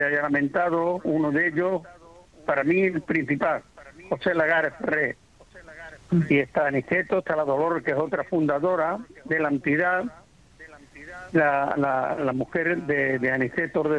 haya lamentado, uno de ellos, para mí el principal, José Lagares Ferrer. Y está Aniceto, está la Dolores, que es otra fundadora de la entidad, la mujer de Aniceto